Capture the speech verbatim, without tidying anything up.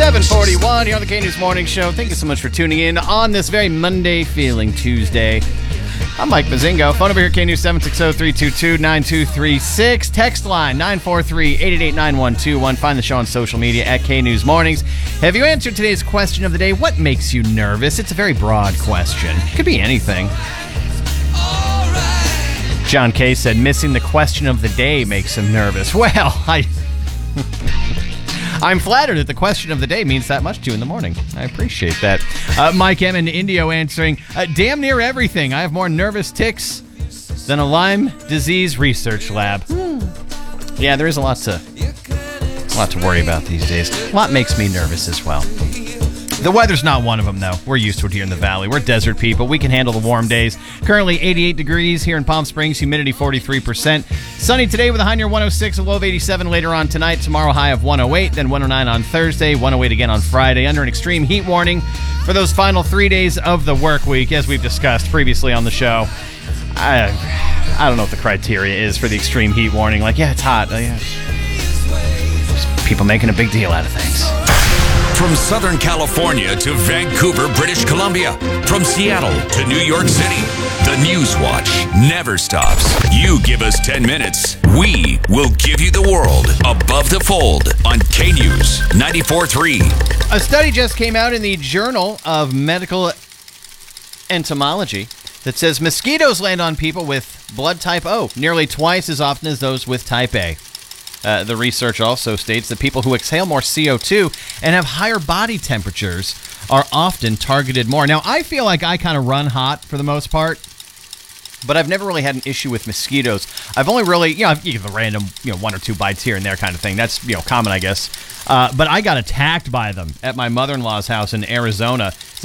seven forty-one here on the K-News Morning Show. Thank you so much for tuning in on this very Monday-feeling Tuesday. I'm Mike Mazingo. Phone number here, K-News seven six zero, three two two, nine two three six. Text line nine four three, eight eight eight, nine one two one. Find the show on social media at K-News Mornings. Have you answered today's question of the day? What makes you nervous? It's a very broad question. It could be anything. John K. said missing the question of the day makes him nervous. Well, I... I'm flattered that the question of the day means that much to you in the morning. I appreciate that. Uh, Mike M. in Indio answering, uh, damn near everything. I have more nervous tics than a Lyme disease research lab. Hmm. Yeah, there is a lot to, a lot to worry about these days. A lot makes me nervous as well. The weather's not one of them, though. We're used to it here in the valley. We're desert people. We can handle the warm days. Currently eighty-eight degrees here in Palm Springs. Humidity forty-three percent. Sunny today with a high near one oh six, a low of eighty-seven later on tonight. Tomorrow high of one oh eight, then one oh nine on Thursday, one oh eight again on Friday. Under an extreme heat warning for those final three days of the work week, as we've discussed previously on the show. I, I don't know what the criteria is for the extreme heat warning. Like, yeah, it's hot. Uh, yeah. Just people making a big deal out of things. From Southern California to Vancouver, British Columbia. From Seattle to New York City. The News Watch never stops. You give us ten minutes, we will give you the world. Above the Fold on K-News ninety-four point three. A study just came out in the Journal of Medical Entomology that says mosquitoes land on people with blood type O nearly twice as often as those with type A. Uh, the research also states that people who exhale more C O two and have higher body temperatures are often targeted more. Now, I feel like I kind of run hot for the most part, but I've never really had an issue with mosquitoes. I've only really, you know, you get the random, you know, one or two bites here and there kind of thing. That's, you know, common, I guess. Uh, but I got attacked by them at my mother-in-law's house in Arizona.